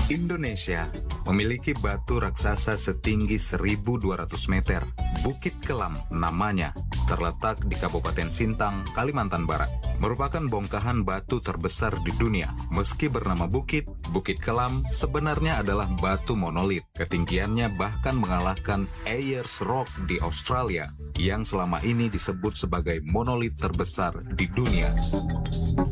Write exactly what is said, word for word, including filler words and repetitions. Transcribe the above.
Indonesia memiliki batu raksasa setinggi seribu dua ratus meter. Bukit Kelam namanya, terletak di Kabupaten Sintang, Kalimantan Barat. Merupakan bongkahan batu terbesar di dunia. Meski bernama bukit, Bukit Kelam sebenarnya adalah batu monolit. Ketinggiannya bahkan mengalahkan Ayers Rock di Australia, yang selama ini disebut sebagai monolit terbesar di dunia.